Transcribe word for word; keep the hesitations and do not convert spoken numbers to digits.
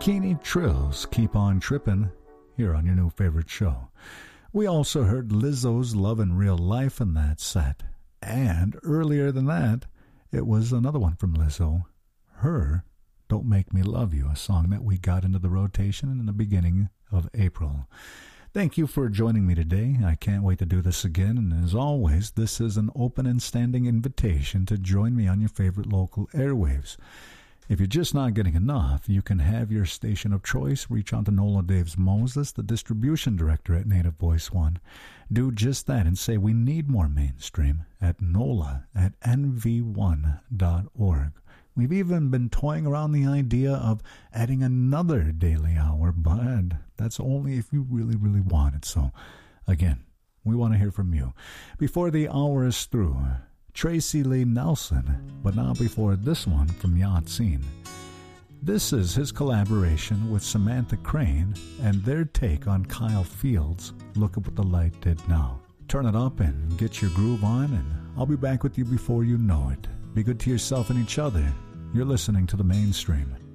Keeney Trills, Keep On Trippin', here on your new favorite show. We also heard Lizzo's Love in Real Life in that set. And earlier than that, it was another one from Lizzo, her Don't Make Me Love You, a song that we got into the rotation in the beginning of April. Thank you for joining me today. I can't wait to do this again, and as always, this is an open and standing invitation to join me on your favorite local airwaves. If you're just not getting enough, you can have your station of choice reach out to Nola Daves Moses, the distribution director at Native Voice One. Do just that and say we need more mainstream at nola at n v one dot org. We've even been toying around the idea of adding another daily hour, but that's only if you really, really want it. So, again, we want to hear from you. Before the hour is through, Tracy Lee Nelson, but now before this one from Yahtsin. This is his collaboration with Samantha Crane and their take on Kyle Fields' Look at What the Light Did Now. Turn it up and get your groove on, and I'll be back with you before you know it. Be good to yourself and each other. You're listening to The Mainstream.